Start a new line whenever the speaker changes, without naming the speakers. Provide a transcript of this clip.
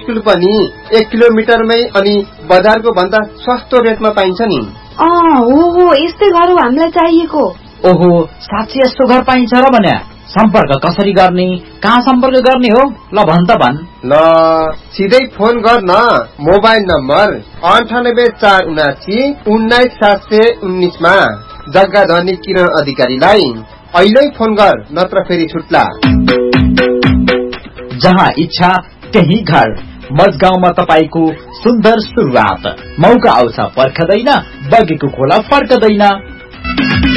School पनि 1 किलोमिटरमै अनि बजारको भन्दा सस्तो रेटमा पाइन्छ नि।
हो यस्तै घर हो हामीलाई चाहिएको।
ओहो साँच्चै यस्तो घर पाइन्छ र भने सम्पर्क कसरी गर्ने, कहाँ सम्पर्क गर्ने हो? ल भन् त भन्।
ल सिधै फोन गर्न। मोबाइल नम्बर 9847791719 मा जग्गा धनी किरण अधिकारीलाई अहिले फोन गर, नत्र फेरि छुट्ला।
जहाँ इच्छा त्यही घर, मजगाउँमा तपाईको सुन्दर सुरुवात। मौका आउँछ पर्खदैन, बगेको खोला फर्कदैन।